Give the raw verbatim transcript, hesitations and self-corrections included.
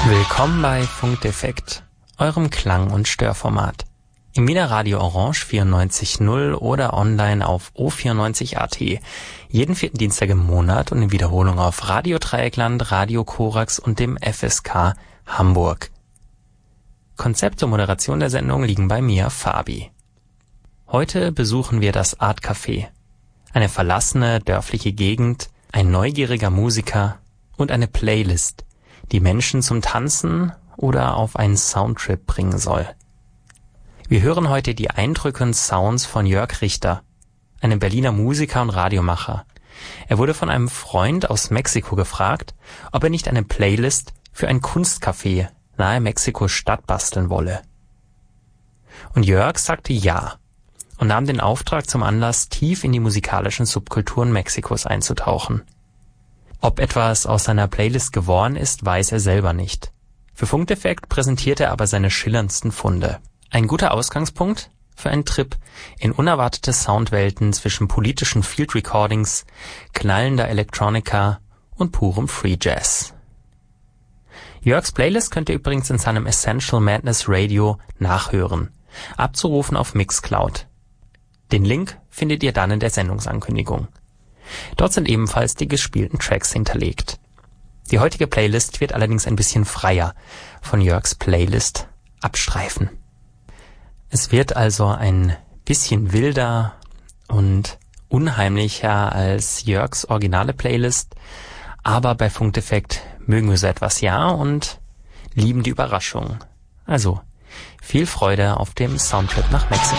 Willkommen bei Funkdefekt, eurem Klang- und Störformat. Im Wiener Radio Orange vierundneunzig Komma null oder online auf O vierundneunzig Punkt A T. Jeden vierten Dienstag im Monat und in Wiederholung auf Radio Dreieckland, Radio Korax und dem F S K Hamburg. Konzept und Moderation der Sendung liegen bei mir, Fabi. Heute besuchen wir das Art Café. Eine verlassene, dörfliche Gegend, ein neugieriger Musiker und eine Playlist, die Menschen zum Tanzen oder auf einen Soundtrip bringen soll. Wir hören heute die eindrückenden Sounds von Jörg Richter, einem Berliner Musiker und Radiomacher. Er wurde von einem Freund aus Mexiko gefragt, ob er nicht eine Playlist für ein Kunstcafé nahe Mexiko-Stadt basteln wolle. Und Jörg sagte ja und nahm den Auftrag zum Anlass, tief in die musikalischen Subkulturen Mexikos einzutauchen. Ob etwas aus seiner Playlist geworden ist, weiß er selber nicht. Für Funkdefekt präsentiert er aber seine schillerndsten Funde. Ein guter Ausgangspunkt für einen Trip in unerwartete Soundwelten zwischen politischen Field Recordings, knallender Electronica und purem Free Jazz. Jörgs Playlist könnt ihr übrigens in seinem Essential Madness Radio nachhören, abzurufen auf Mixcloud. Den Link findet ihr dann in der Sendungsankündigung. Dort sind ebenfalls die gespielten Tracks hinterlegt. Die heutige Playlist wird allerdings ein bisschen freier von Jörgs Playlist abstreifen. Es wird also ein bisschen wilder und unheimlicher als Jörgs originale Playlist, aber bei Funkdefekt mögen wir so etwas ja und lieben die Überraschung. Also viel Freude auf dem Soundtrip nach Mexiko.